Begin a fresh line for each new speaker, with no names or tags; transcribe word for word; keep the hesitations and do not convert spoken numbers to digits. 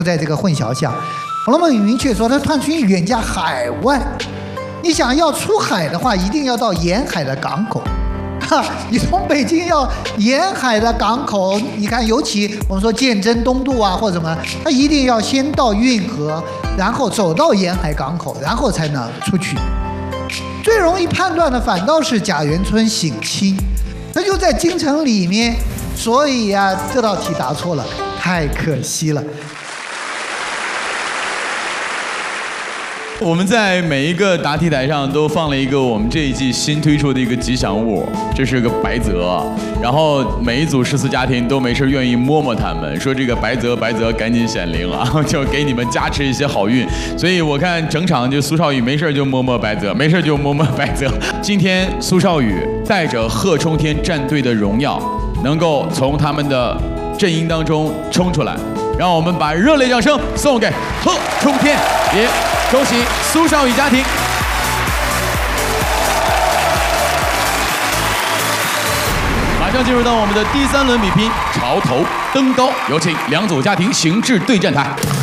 在这个混淆下，《红楼梦》明确说，他探春远嫁海外。你想要出海的话，一定要到沿海的港口。哈，你从北京要沿海的港口，你看，尤其我们说鉴真东渡啊，或者什么，他一定要先到运河，然后走到沿海港口，然后才能出去。最容易判断的反倒是贾元春省亲，他就在京城里面，所以啊，这道题答错了，太可惜了。
我们在每一个答题台上都放了一个我们这一季新推出的一个吉祥物，这是个白泽。然后每一组诗词家庭都没事愿意摸摸他们，说这个白泽白泽赶紧显灵啊，就给你们加持一些好运。所以我看整场就苏少宇没事就摸摸白泽，没事就摸摸白泽。今天苏少宇带着贺冲天战队的荣耀，能够从他们的阵营当中冲出来，让我们把热烈掌声送给贺冲天，也恭喜苏少宇家庭。马上进入到我们的第三轮比拼，潮头登高，有请两组家庭形制对战台。